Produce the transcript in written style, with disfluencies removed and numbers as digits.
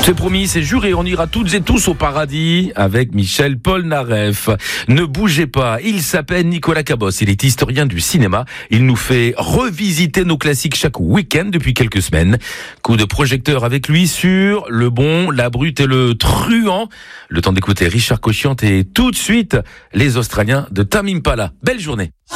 C'est promis, c'est juré, on ira toutes et tous au paradis avec Michel Polnareff. Ne bougez pas, il s'appelle Nicolas Cabos, il est historien du cinéma. Il nous fait revisiter nos classiques chaque week-end depuis quelques semaines. Coup de projecteur avec lui sur Le Bon, la Brute et le Truand. Le temps d'écouter Richard Cochiant et tout de suite les Australiens de Tame Impala. Belle journée.